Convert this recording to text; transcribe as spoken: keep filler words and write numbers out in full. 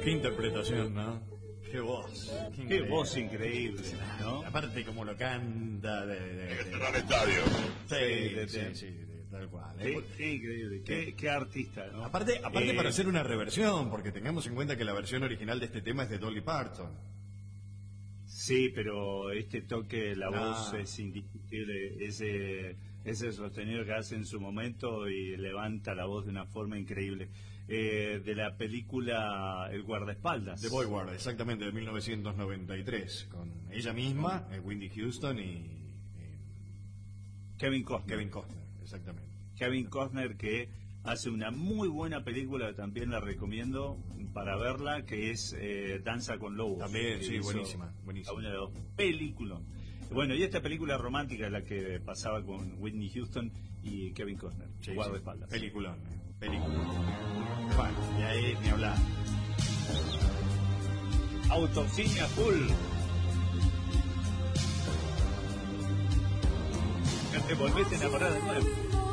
Qué interpretación, ¿no? Qué voz. Qué, qué voz increíble, ¿no? Aparte como lo canta de... de, de, de al estadio. Sí, sí, de, sí, de, sí, de, tal cual. Qué, ¿eh? qué increíble, qué, qué artista, ¿no? Aparte, aparte eh, para hacer una reversión, porque tengamos en cuenta que la versión original de este tema es de Dolly Parton. Sí, pero este toque, la Ah. voz es indiscutible, ese, ese sostenido que hace en su momento y levanta la voz de una forma increíble. Eh, de la película El guardaespaldas. The Bodyguard, exactamente, de mil novecientos noventa y tres, con ella misma, eh, Whitney Houston y eh, Kevin Costner. Kevin Costner, exactamente. Kevin Costner, que hace una muy buena película, también la recomiendo para verla, que es eh, Danza con Lobos. También, sí, Hizo buenísima, buenísima. Una de dos películas. Bueno, y esta película romántica, la que pasaba con Whitney Houston y Kevin Costner, Sí, guardaespaldas. sí. Peliculón, eh, peliculón. Bueno, y ahí ni hablar. Autocine Azul. Ya te volvés a enamorar de nuevo.